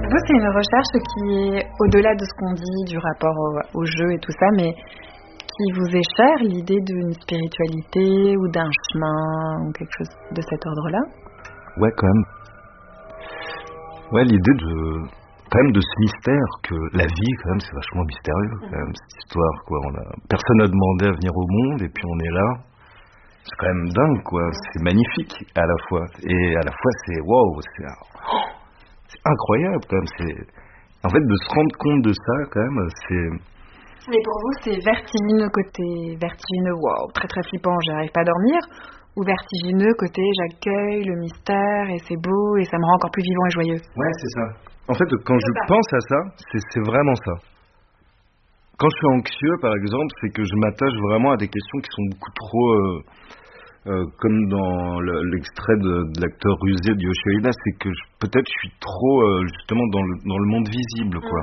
Vous, c'est une recherche qui est au-delà de ce qu'on dit, du rapport au jeu et tout ça, mais qui vous est chère, l'idée d'une spiritualité ou d'un chemin ou quelque chose de cet ordre-là? Ouais, quand même. Ouais, l'idée quand même de ce mystère que la vie, quand même, c'est vachement mystérieux, quand même, cette histoire, quoi. Personne n'a demandé à venir au monde, et puis on est là. C'est quand même dingue, quoi. C'est magnifique, à la fois. Et à la fois, c'est waouh, c'est incroyable, quand même. En fait, de se rendre compte de ça, quand même, c'est... Mais pour vous, c'est vertigineux côté vertigineux, waouh, très très flippant, j'arrive pas à dormir, ou vertigineux côté j'accueille le mystère et c'est beau et ça me rend encore plus vivant et joyeux? Ouais, c'est ça. En fait, quand je pense à ça, c'est vraiment ça. Quand je suis anxieux, par exemple, c'est que je m'attache vraiment à des questions qui sont beaucoup trop... comme dans l'extrait de l'acteur rusé de Yoshida, c'est que peut-être je suis trop justement dans le monde visible, quoi.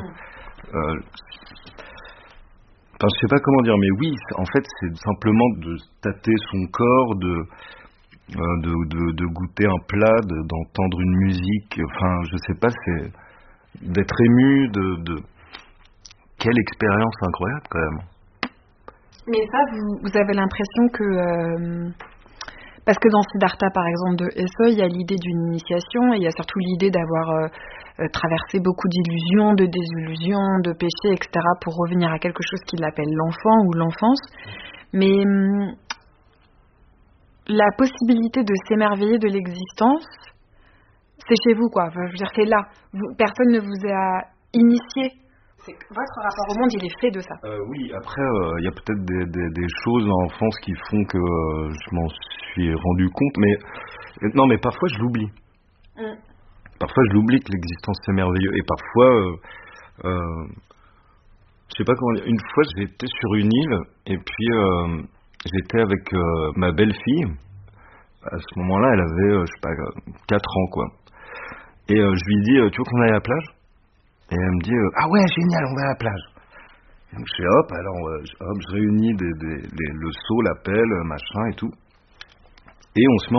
Enfin, je sais pas comment dire, mais oui, en fait, c'est simplement de tâter son corps, de goûter un plat, d'entendre une musique. Enfin, je sais pas, c'est d'être ému de quelle expérience incroyable, quand même. Mais ça, vous avez l'impression que... parce que dans Siddhartha, par exemple, de Hesse, il y a l'idée d'une initiation et il y a surtout l'idée d'avoir traversé beaucoup d'illusions, de désillusions, de péchés, etc. pour revenir à quelque chose qu'il appelle l'enfant ou l'enfance. Mais la possibilité de s'émerveiller de l'existence, c'est chez vous, quoi. Enfin, je veux dire, c'est là. Personne ne vous a initié. Votre rapport au monde, il est fait de ça. Oui, après, il y a peut-être des choses en enfance qui font que je m'en suis rendu compte, mais non, mais parfois je l'oublie. Parfois je l'oublie que l'existence c'est merveilleux, et parfois, je sais pas comment dire. Une fois, j'étais sur une île, et puis j'étais avec ma belle-fille. À ce moment-là, elle avait, je sais pas, 4 ans, quoi. Et je lui dis, tu veux qu'on aille à la plage? Et elle me dit, ah ouais, génial, on va à la plage. Et donc je fais hop, alors je réunis le seau, la pelle, machin et tout. Et on se met